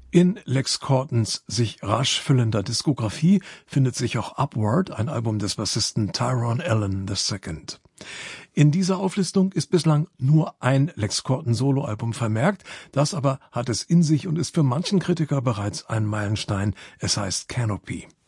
In Lex Cortons sich rasch füllender Diskografie findet sich auch Upward, ein Album des Bassisten Tyrone Allen II. In dieser Auflistung ist bislang nur ein Lex Corton Soloalbum vermerkt, das aber hat es in sich und ist für manchen Kritiker bereits ein Meilenstein. Es heißt Canopy.